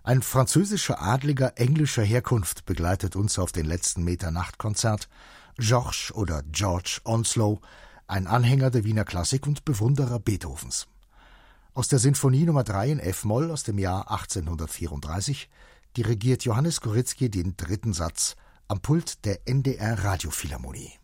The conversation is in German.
Ein französischer Adliger englischer Herkunft begleitet uns auf den letzten Meter Nachtkonzert. George oder George Onslow, ein Anhänger der Wiener Klassik und Bewunderer Beethovens. Aus der Sinfonie Nummer 3 in F-Moll aus dem Jahr 1834 dirigiert Johannes Koryzki den dritten Satz am Pult der NDR Radiophilharmonie.